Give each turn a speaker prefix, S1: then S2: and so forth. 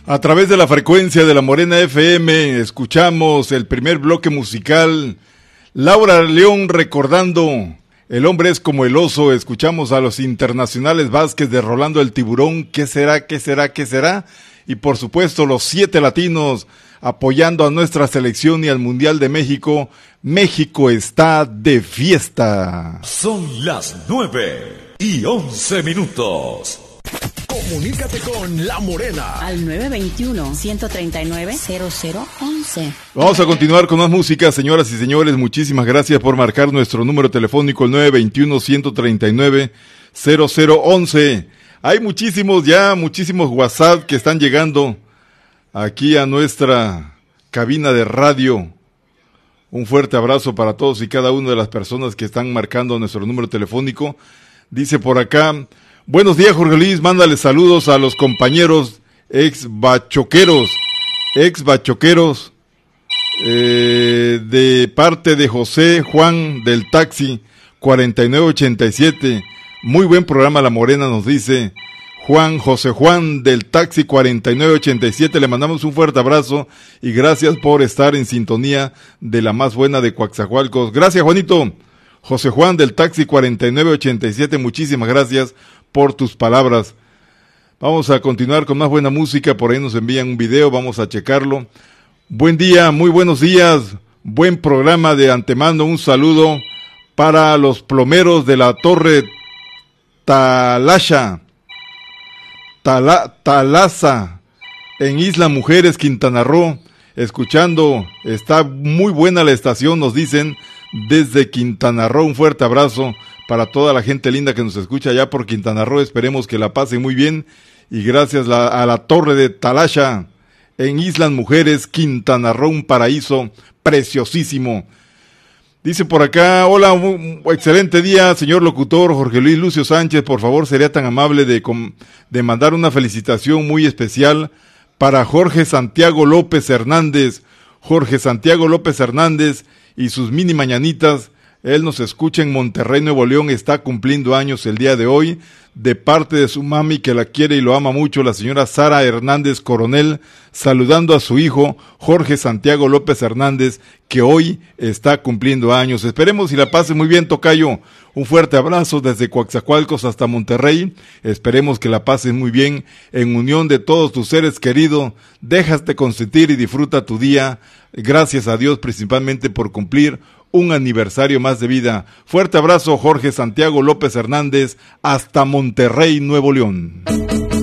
S1: A través de la frecuencia de la Morena FM escuchamos el primer bloque musical. Laura León recordando El hombre es como el oso. Escuchamos a los Internacionales Vázquez de Rolando el Tiburón. ¿Qué será? ¿Qué será? ¿Qué será? Y por supuesto los 7 latinos apoyando a nuestra selección y al Mundial de México. México está de fiesta.
S2: Son las 9:11. Comunícate con La Morena
S3: al 921-139-0011.
S1: Vamos a continuar con más música, señoras y señores. Muchísimas gracias por marcar nuestro número telefónico, el 921-139-0011. Hay muchísimos WhatsApp que están llegando aquí a nuestra cabina de radio. Un fuerte abrazo para todos y cada una de las personas que están marcando nuestro número telefónico. Dice por acá: buenos días, Jorge Luis, mándale saludos a los compañeros ex bachoqueros, de parte de José Juan del Taxi 4987. Muy buen programa La Morena, nos dice José Juan del Taxi 4987. Le mandamos un fuerte abrazo y gracias por estar en sintonía de la más buena de Coatzacoalcos. Gracias, Juanito. José Juan del Taxi 4987, muchísimas gracias por tus palabras. Vamos a continuar con más buena música. Por ahí nos envían un video, vamos a checarlo. Buen día, muy buenos días, buen programa. De antemano un saludo para los plomeros de la Torre Talaza en Isla Mujeres, Quintana Roo. Escuchando, está muy buena la estación, nos dicen desde Quintana Roo. Un fuerte abrazo para toda la gente linda que nos escucha allá por Quintana Roo. Esperemos que la pasen muy bien. Y gracias a la Torre de Talacha en Islas Mujeres, Quintana Roo, un paraíso preciosísimo. Dice por acá: hola, un excelente día, señor locutor Jorge Luis Lucio Sánchez. Por favor, sería tan amable de mandar una felicitación muy especial para Jorge Santiago López Hernández. Jorge Santiago López Hernández y sus mini mañanitas. Él nos escucha en Monterrey, Nuevo León, está cumpliendo años el día de hoy, de parte de su mami que la quiere y lo ama mucho, la señora Sara Hernández Coronel, saludando a su hijo Jorge Santiago López Hernández, que hoy está cumpliendo años. Esperemos y la pase muy bien, tocayo. Un fuerte abrazo desde Coatzacoalcos hasta Monterrey. Esperemos que la pases muy bien en unión de todos tus seres queridos. Déjate consentir y disfruta tu día. Gracias a Dios principalmente por cumplir un aniversario más de vida. Fuerte abrazo, Jorge Santiago López Hernández, hasta Monterrey, Nuevo León.